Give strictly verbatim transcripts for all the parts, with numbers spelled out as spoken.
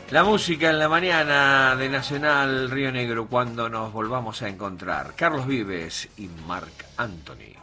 La música en la mañana de Nacional Río Negro cuando nos volvamos a encontrar. Carlos Vives y Marc Anthony.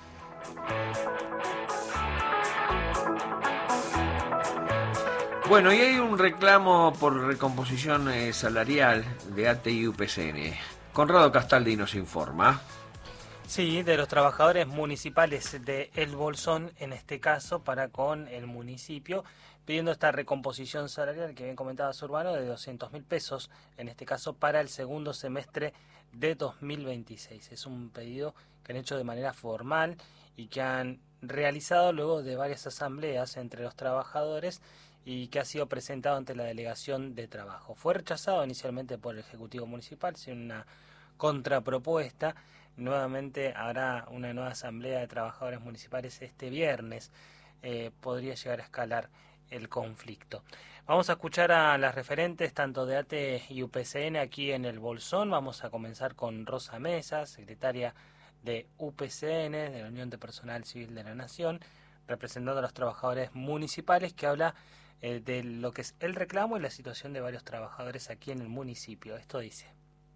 Bueno, y hay un reclamo por recomposición eh, salarial de A T I y U P C N. Conrado Castaldi nos informa. Sí, de los trabajadores municipales de El Bolsón, en este caso, para con el municipio, pidiendo esta recomposición salarial que bien comentaba Zurbano de doscientos mil pesos, en este caso para el segundo semestre de dos mil veintiséis. Es un pedido que han hecho de manera formal y que han realizado luego de varias asambleas entre los trabajadores y que ha sido presentado ante la Delegación de Trabajo. Fue rechazado inicialmente por el Ejecutivo Municipal sin una contrapropuesta. Nuevamente habrá una nueva asamblea de trabajadores municipales este viernes. Eh, podría llegar a escalar el conflicto. Vamos a escuchar a las referentes tanto de A T E y U P C N aquí en El Bolsón. Vamos a comenzar con Rosa Mesa, secretaria de U P C N, de la Unión de Personal Civil de la Nación, representando a los trabajadores municipales, que habla eh, de lo que es el reclamo y la situación de varios trabajadores aquí en el municipio. Esto dice.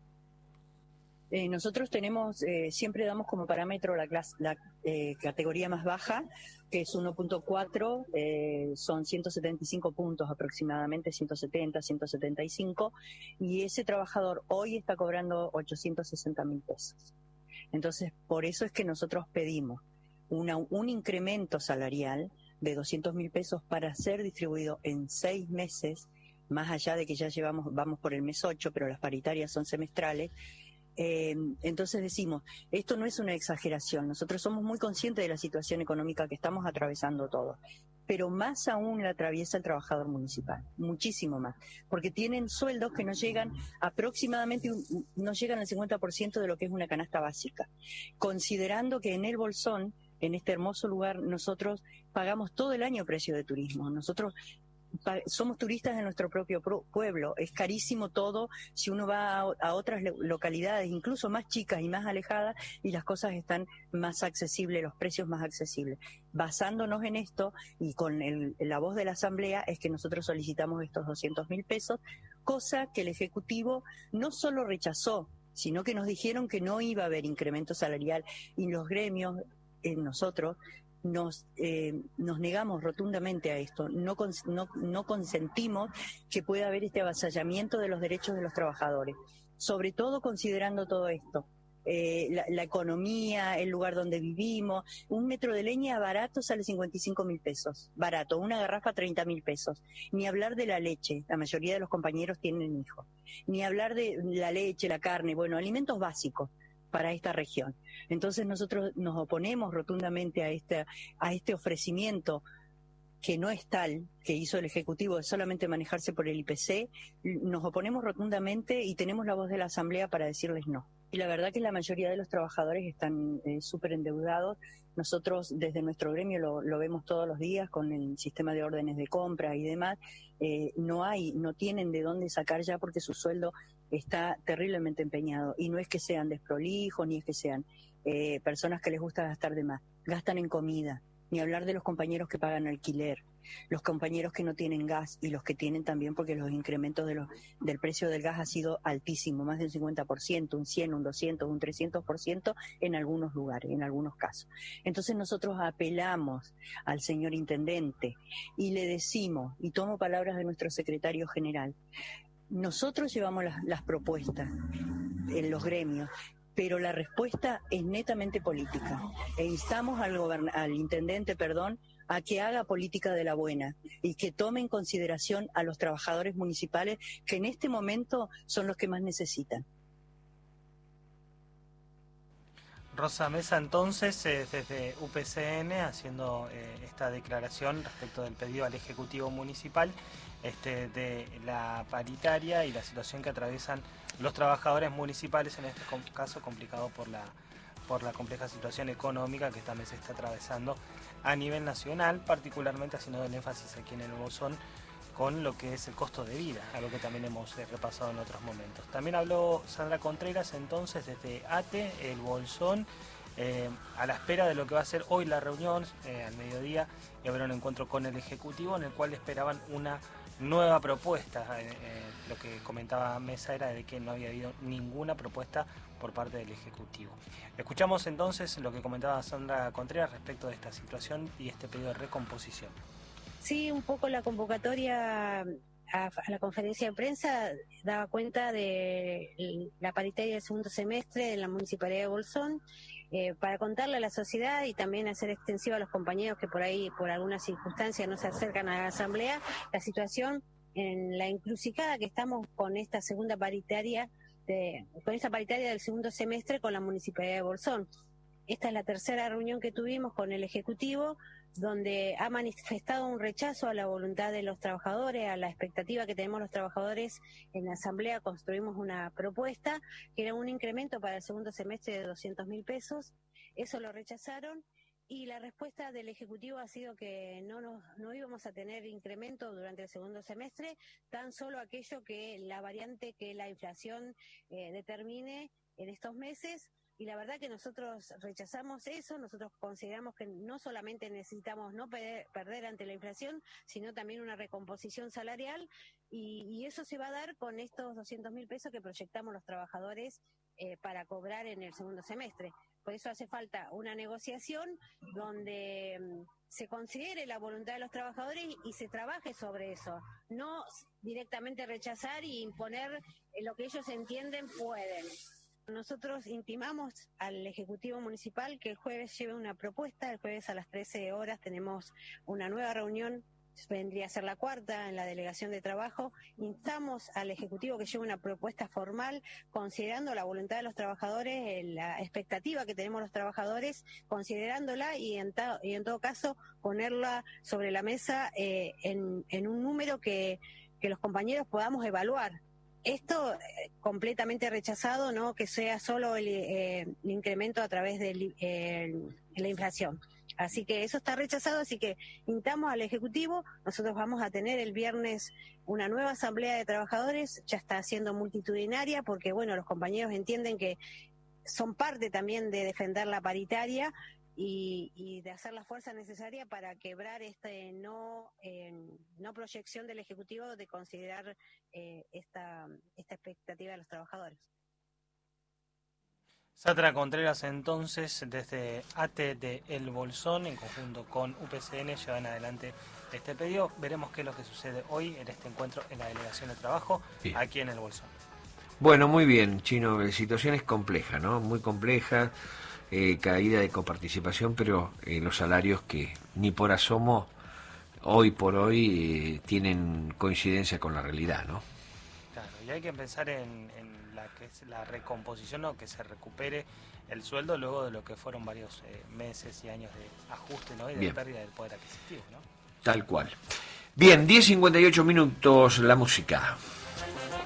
Eh, nosotros tenemos, eh, siempre damos como parámetro la, clase, la eh, categoría más baja, que es uno punto cuatro, eh, son ciento setenta y cinco puntos aproximadamente, ciento setenta, ciento setenta y cinco, y ese trabajador hoy está cobrando ochocientos sesenta mil pesos. Entonces, por eso es que nosotros pedimos una, un incremento salarial de doscientos mil pesos para ser distribuido en seis meses, más allá de que ya llevamos, vamos por el mes ocho, pero las paritarias son semestrales. Eh, entonces decimos, esto no es una exageración, nosotros somos muy conscientes de la situación económica que estamos atravesando todos, pero más aún la atraviesa el trabajador municipal, muchísimo más, porque tienen sueldos que no llegan aproximadamente, no llegan al cincuenta por ciento de lo que es una canasta básica, considerando que en El Bolsón, en este hermoso lugar, nosotros pagamos todo el año precio de turismo, nosotros somos turistas de nuestro propio pueblo, es carísimo todo si uno va a, a otras localidades, incluso más chicas y más alejadas, y las cosas están más accesibles, los precios más accesibles. Basándonos en esto y con el, la voz de la Asamblea es que nosotros solicitamos estos doscientos mil pesos, cosa que el Ejecutivo no solo rechazó, sino que nos dijeron que no iba a haber incremento salarial, y los gremios, eh, nosotros, Nos, eh, nos negamos rotundamente a esto, no, cons no, no consentimos que pueda haber este avasallamiento de los derechos de los trabajadores, sobre todo considerando todo esto, eh, la, la economía, el lugar donde vivimos. Un metro de leña barato sale cincuenta y cinco mil pesos, barato, una garrafa treinta mil pesos, ni hablar de la leche, la mayoría de los compañeros tienen hijos, ni hablar de la leche, la carne, bueno, alimentos básicos para esta región. Entonces nosotros nos oponemos rotundamente a este, a este ofrecimiento que no es tal, que hizo el Ejecutivo de solamente manejarse por el I P C, nos oponemos rotundamente y tenemos la voz de la Asamblea para decirles no. Y la verdad que la mayoría de los trabajadores están eh, súper endeudados. Nosotros desde nuestro gremio lo, lo vemos todos los días con el sistema de órdenes de compra y demás. Eh, no hay, no tienen de dónde sacar ya porque su sueldo está terriblemente empeñado. Y no es que sean desprolijos, ni es que sean eh, personas que les gusta gastar de más. Gastan en comida. Ni hablar de los compañeros que pagan alquiler, los compañeros que no tienen gas y los que tienen también, porque los incrementos de los, del precio del gas ha sido altísimo, más del cincuenta por ciento, un cien, un doscientos, un trescientos por ciento en algunos lugares, en algunos casos. Entonces nosotros apelamos al señor intendente y le decimos, y tomo palabras de nuestro secretario general, nosotros llevamos las, las propuestas en los gremios, pero la respuesta es netamente política. E instamos al, al intendente, perdón, a que haga política de la buena y que tome en consideración a los trabajadores municipales que en este momento son los que más necesitan. Rosa Mesa, entonces, eh, desde U P C N, haciendo eh, esta declaración respecto del pedido al Ejecutivo Municipal este, de la paritaria y la situación que atraviesan los trabajadores municipales, en este caso complicado por la, por la compleja situación económica que también se está atravesando a nivel nacional, particularmente haciendo el énfasis aquí en El Bolsón con lo que es el costo de vida, algo que también hemos eh, repasado en otros momentos. También habló Sandra Contreras entonces desde A T E, El Bolsón, eh, a la espera de lo que va a ser hoy la reunión, eh, al mediodía, y habrá un encuentro con el Ejecutivo en el cual esperaban una nueva propuesta. Eh, eh, lo que comentaba Mesa era de que no había habido ninguna propuesta por parte del Ejecutivo. Escuchamos entonces lo que comentaba Sandra Contreras respecto de esta situación y este pedido de recomposición. Sí, un poco la convocatoria a, a la conferencia de prensa daba cuenta de la paritaria del segundo semestre en la Municipalidad de Bolsón, eh, para contarle a la sociedad y también hacer extensivo a los compañeros que por ahí, por alguna circunstancia, no se acercan a la asamblea, la situación en la encrucijada que estamos con esta segunda paritaria, de, con esta paritaria del segundo semestre con la Municipalidad de Bolsón. Esta es la tercera reunión que tuvimos con el Ejecutivo, donde ha manifestado un rechazo a la voluntad de los trabajadores, a la expectativa que tenemos los trabajadores. En la Asamblea construimos una propuesta que era un incremento para el segundo semestre de doscientos mil pesos. Eso lo rechazaron y la respuesta del Ejecutivo ha sido que no, nos, no íbamos a tener incremento durante el segundo semestre, tan solo aquello que la variante que la inflación eh, determine en estos meses. Y la verdad que nosotros rechazamos eso, nosotros consideramos que no solamente necesitamos no perder, perder ante la inflación, sino también una recomposición salarial, y, y eso se va a dar con estos doscientos mil pesos que proyectamos los trabajadores eh, para cobrar en el segundo semestre. Por eso hace falta una negociación donde um, se considere la voluntad de los trabajadores y, y se trabaje sobre eso, no directamente rechazar y imponer lo que ellos entienden pueden. Nosotros intimamos al Ejecutivo Municipal que el jueves lleve una propuesta. El jueves a las trece horas tenemos una nueva reunión, vendría a ser la cuarta en la Delegación de Trabajo. Instamos al Ejecutivo que lleve una propuesta formal, considerando la voluntad de los trabajadores, la expectativa que tenemos los trabajadores, considerándola y en, ta, y en todo caso ponerla sobre la mesa eh, en, en un número que, que los compañeros podamos evaluar. Esto eh, completamente rechazado, no que sea solo el, eh, el incremento a través de eh, la inflación. Así que eso está rechazado, así que invitamos al Ejecutivo. Nosotros vamos a tener el viernes una nueva asamblea de trabajadores, ya está siendo multitudinaria, porque bueno, los compañeros entienden que son parte también de defender la paritaria y, y de hacer la fuerza necesaria para quebrar este no eh, no proyección del Ejecutivo de considerar eh, esta, esta expectativa de los trabajadores. Sandra Contreras, entonces, desde A T de El Bolsón, en conjunto con U P C N, llevan adelante este pedido. Veremos qué es lo que sucede hoy en este encuentro en la Delegación de Trabajo, sí, aquí en El Bolsón. Bueno, muy bien, Chino. La situación es compleja, ¿no? Muy compleja. Eh, caída de coparticipación, pero eh, los salarios que ni por asomo hoy por hoy eh, tienen coincidencia con la realidad, ¿no? Claro, y hay que pensar en, en la que es la recomposición, o que se recupere el sueldo luego de lo que fueron varios eh, meses y años de ajuste, ¿no? Y de Bien. pérdida del poder adquisitivo, ¿no? Tal cual. Bien, diez cincuenta y ocho minutos, la música.